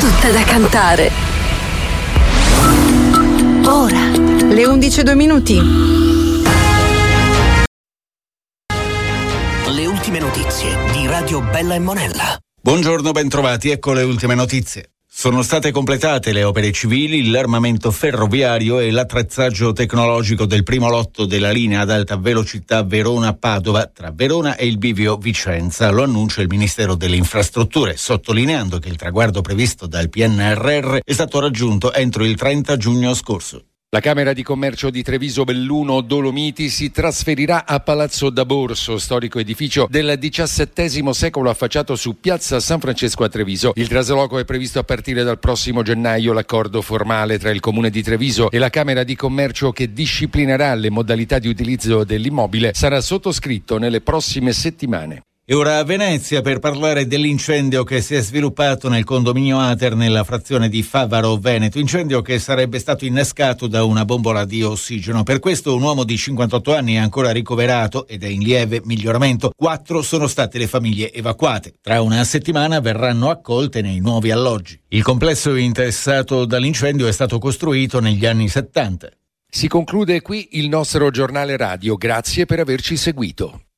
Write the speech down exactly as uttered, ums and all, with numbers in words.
tutta da cantare. Ora, le undici e due minuti. Le ultime notizie di Radio Bella e Monella. Buongiorno, bentrovati, ecco le ultime notizie. Sono state completate le opere civili, l'armamento ferroviario e l'attrezzaggio tecnologico del primo lotto della linea ad alta velocità Verona-Padova tra Verona e il bivio Vicenza, lo annuncia il Ministero delle Infrastrutture, sottolineando che il traguardo previsto dal P N R R è stato raggiunto entro il trenta giugno scorso. La Camera di Commercio di Treviso Belluno Dolomiti si trasferirà a Palazzo d'Aborso, storico edificio del diciassettesimo secolo affacciato su Piazza San Francesco a Treviso. Il trasloco è previsto a partire dal prossimo gennaio. L'accordo formale tra il Comune di Treviso e la Camera di Commercio che disciplinerà le modalità di utilizzo dell'immobile sarà sottoscritto nelle prossime settimane. E ora a Venezia per parlare dell'incendio che si è sviluppato nel condominio Ater nella frazione di Favaro Veneto, incendio che sarebbe stato innescato da una bombola di ossigeno. Per questo un uomo di cinquantotto anni è ancora ricoverato ed è in lieve miglioramento. Quattro sono state le famiglie evacuate. Tra una settimana verranno accolte nei nuovi alloggi. Il complesso interessato dall'incendio è stato costruito negli anni settanta. Si conclude qui il nostro giornale radio. Grazie per averci seguito.